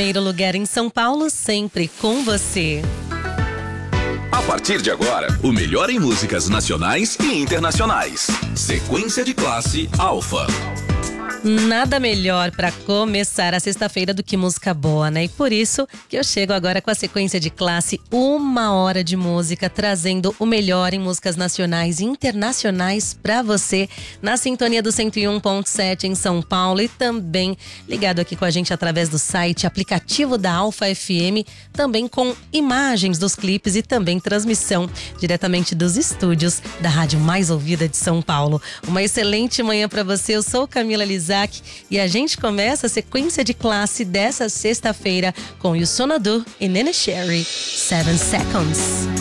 primeiro lugar em São Paulo, sempre com você. A partir de agora, o melhor em músicas nacionais e internacionais. Sequência de classe Alfa. Nada melhor para começar a sexta-feira do que música boa, né? E por isso que eu chego agora com a sequência de classe, 1 hora de música, trazendo o melhor em músicas nacionais e internacionais para você, na sintonia do 101.7 em São Paulo e também ligado aqui com a gente através do site, aplicativo da Alfa FM, também com imagens dos clipes e também transmissão diretamente dos estúdios da rádio mais ouvida de São Paulo. Uma excelente manhã para você, eu sou Camila Lizak e a gente começa a sequência de classe dessa sexta-feira com Youssou N'Dour e Nene Cherry, 7 Seconds.